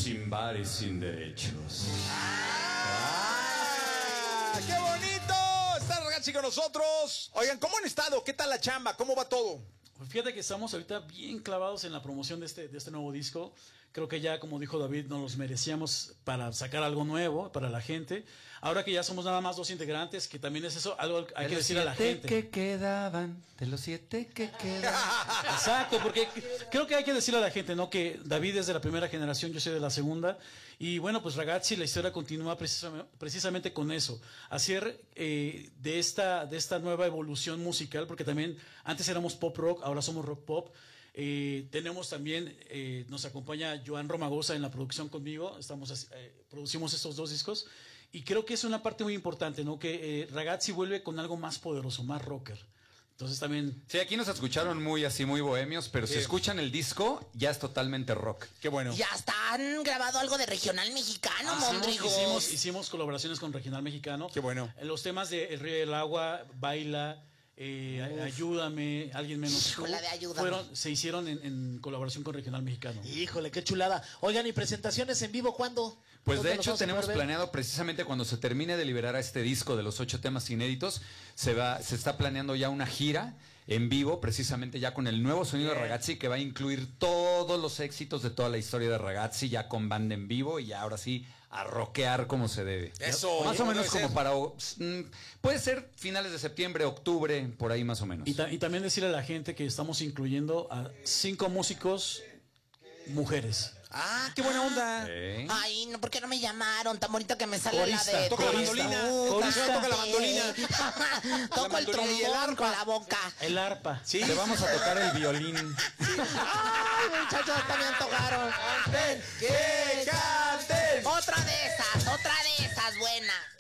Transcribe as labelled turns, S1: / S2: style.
S1: sin bares, sin derechos.
S2: ¡Qué bonito! Está Ragazzi con nosotros. Oigan, ¿cómo han estado? ¿Qué tal la chamba? ¿Cómo va todo?
S3: Fíjate que estamos ahorita bien clavados en la promoción de este nuevo disco. Creo que ya, como dijo David, nos los merecíamos para sacar algo nuevo para la gente. Ahora que ya somos nada más 2 integrantes, que también es eso, algo hay que decir a la gente.
S1: De los 7 que quedaban.
S3: Exacto, porque creo que hay que decirle a la gente, ¿no? Que David es de la primera generación, yo soy de la segunda. Y bueno, pues Ragazzi, la historia continúa precisamente con eso. Hacer de esta nueva evolución musical, porque también antes éramos pop rock, ahora somos rock pop. Tenemos también, nos acompaña Joan Romagosa en la producción conmigo, producimos estos 2 discos y creo que es una parte muy importante, ¿no? Que Ragazzi vuelve con algo más poderoso, más rocker. Entonces también...
S1: Sí, aquí nos escucharon muy bohemios, pero si escuchan el disco, ya es totalmente rock.
S2: Qué bueno.
S4: Ya han grabado algo de regional mexicano, Mondrigos.
S3: Hicimos colaboraciones con regional mexicano.
S2: Qué bueno.
S3: En los temas de El Río y el Agua, Baila... Ayúdame, Alguien Menos Tú,
S4: Híjole, de Ayúdame.
S3: se hicieron en colaboración con Regional Mexicano.
S5: Híjole, qué chulada. Oigan, ¿y presentaciones en vivo cuándo?
S1: Pues de hecho tenemos planeado precisamente cuando se termine de liberar este disco de los 8 temas inéditos, se está planeando ya una gira en vivo, precisamente ya con el nuevo sonido de Ragazzi, que va a incluir todos los éxitos de toda la historia de Ragazzi, ya con banda en vivo y ya ahora sí a rockear como se debe.
S2: Eso.
S1: Más o menos como para... puede ser finales de septiembre, octubre, por ahí más o menos.
S3: Y también decirle a la gente que estamos incluyendo a 5 músicos mujeres.
S2: Ah, qué buena onda.
S4: Ay, no, ¿por qué no me llamaron? Tan bonito que me sale
S3: Corista,
S4: la de...
S2: Toca la mandolina. Toca la mandolina.
S4: Toco el trombón con la boca.
S3: El arpa.
S2: Sí.
S1: Te vamos a tocar el violín.
S4: Ay, muchachos, también tocaron.
S2: ¡Que canten!
S4: Otra de esas buenas.